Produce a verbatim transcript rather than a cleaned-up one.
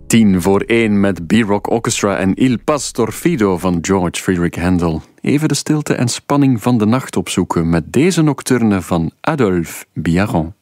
Tien voor één met B-Rock Orchestra en Il Pastor Fido van George Friedrich Handel. Even de stilte en spanning van de nacht opzoeken met deze nocturne van Adolphe Biaron.